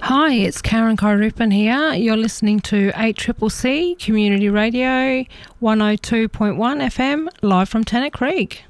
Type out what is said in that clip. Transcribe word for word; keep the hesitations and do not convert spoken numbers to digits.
Hi, it's Karen Kairupan here. You're listening to eight C C C Community Radio one oh two point one F M, live from Tennant Creek.